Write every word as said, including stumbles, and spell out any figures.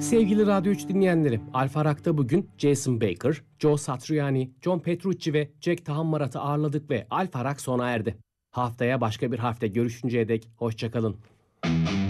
Sevgili Radyo üç dinleyenleri, Alfa Rock'ta bugün Jason Baker, Joe Satriani, John Petrucci ve Jack Tahammarat'ı ağırladık ve Alfa Rock sona erdi. Haftaya başka bir harfte görüşünceye dek hoşçakalın.